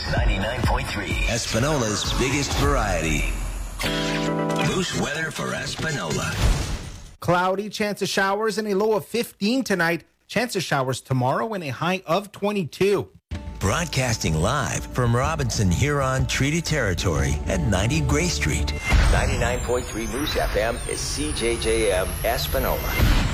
99.3. Espinola's biggest variety. Moose weather for Espinola. Cloudy, chance of showers and a low of 15 tonight. Chance of showers tomorrow and a high of 22. Broadcasting live from Robinson Huron Treaty Territory at 90 Gray Street. 99.3 Moose FM is CJJM Espinola.